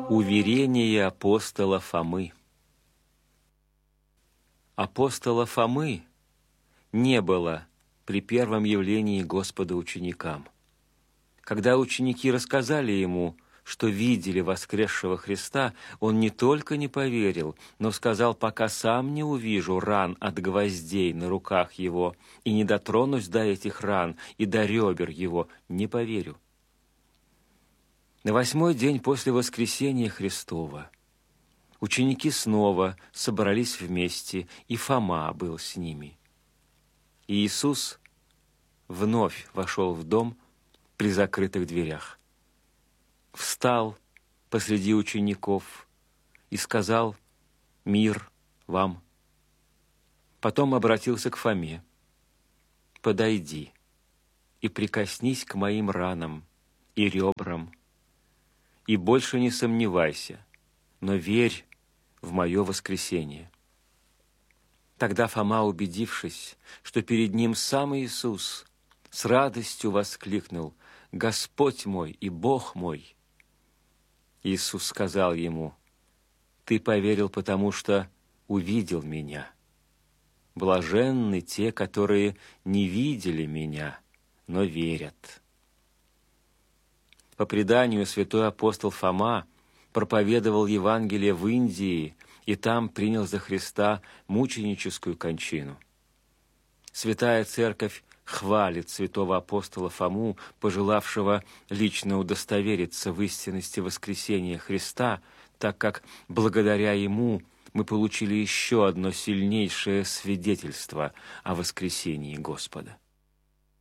Уверение апостола Фомы. Апостола Фомы не было при первом явлении Господа ученикам. Когда ученики рассказали ему, что видели воскресшего Христа, он не только не поверил, но сказал: «Пока сам не увижу ран от гвоздей на руках его и не дотронусь до этих ран и до ребер его, не поверю». На 8-й день после воскресения Христова ученики снова собрались вместе, и Фома был с ними. И Иисус вновь вошел в дом при закрытых дверях, встал посреди учеников и сказал: «Мир вам». Потом обратился к Фоме: «Подойди и прикоснись к моим ранам и ребрам, и больше не сомневайся, но верь в мое воскресение». Тогда Фома, убедившись, что перед ним сам Иисус, с радостью воскликнул: «Господь мой и Бог мой!» Иисус сказал ему: «Ты поверил, потому что увидел Меня. Блаженны те, которые не видели Меня, но верят». По преданию, святой апостол Фома проповедовал Евангелие в Индии и там принял за Христа мученическую кончину. Святая Церковь хвалит святого апостола Фому, пожелавшего лично удостовериться в истинности воскресения Христа, так как благодаря ему мы получили еще одно сильнейшее свидетельство о воскресении Господа.